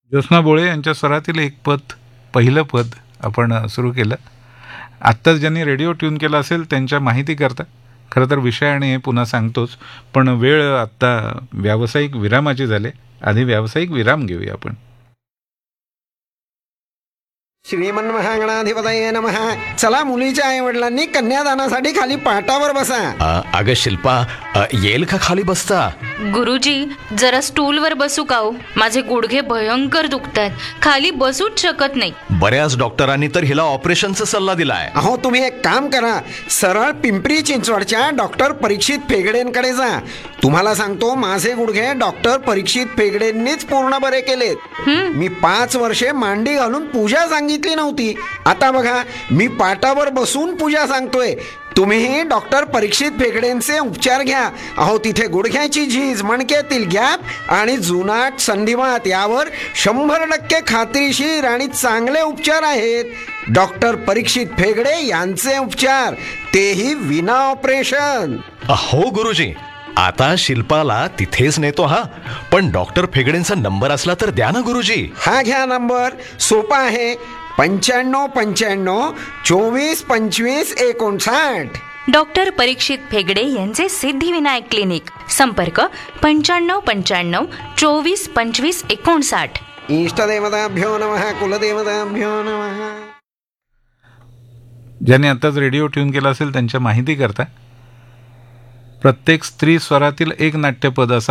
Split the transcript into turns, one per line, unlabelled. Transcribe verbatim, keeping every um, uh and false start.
ज्योत्स्ना बोळे यांच्या स्वरातील एक पद, पहिलं पद आपण सुरू केलं. आत्ताच ज्यांनी रेडिओ ट्यून केला असेल त्यांच्या माहितीकरता खरं तर विषय आणि हे पुन्हा सांगतोच, पण वेळ आत्ता व्यावसायिक विरामाची झाली. आधी व्यावसायिक विराम घेऊया आपण.
श्रीमन्महागणाधिपतये नमः. चला, मुलीच्या आई वडिलांनी कन्यादानासाठी खाली पाटावर बसा.
अ, अगं शिल्पा, अ, येईल का खाली बसता?
गुरुजी, जरा स्टूलवर बसू का हो? माझे गुडघे भयंकर दुखतात, खाली बसूच शकत नाही.
बऱ्याच डॉक्टरांनी तर हिला ऑपरेशनचा सल्ला दिलाय.
अहो, तुम्ही एक काम करा, सरळ पिंपरी चिंचवडच्या डॉक्टर परीक्षित फेगडेंकडे जा. तुम्हाला सांगतो, माझे गुडघे डॉक्टर परीक्षित फेगडेंनीच पूर्ण बरे केलेत. मी पाच वर्षे मांडी घालून पूजा सांगितली नव्हती. आता बघा, मी पाटावर बसून पूजा सांगतोय. तुम्ही डॉक्टर परीक्षित फेगडेंचे उपचार घ्या. अहो, तिथे गुडघ्याची झीज, मणक्यातील गॅप आणि जुनाट संधिवात यावर शंभर टक्के खात्रीशीर आणि चांगले उपचार आहेत. डॉक्टर परीक्षित फेगडे यांचे उपचार, तेही विना ऑपरेशन.
हो गुरुजी, आता शिल्पाला तिथेच नेतो. हा, पण डॉक्टर फेगडेंचा नंबर असला तर द्या ना गुरुजी.
हा घ्या नंबर, सोपा आहे. पंच्याण्णव पंच्याण्णव चोवीस पंचवीस एकोणसाठ.
डॉक्टर परीक्षित फेगडे यांचे सिद्धिविनायक क्लिनिक. संपर्क पंच्याण्णव पंच्याण्णव चोवीस पंचवीस एकोणसाठ.
इष्टदेवताभ्यो नमः, कुलदेवताभ्यो नमः.
ज्यांनी आत्ताच रेडिओ ट्यून केला असेल त्यांच्या माहिती करता प्रत्येक स्त्री स्वरातील एक नाट्यपद असा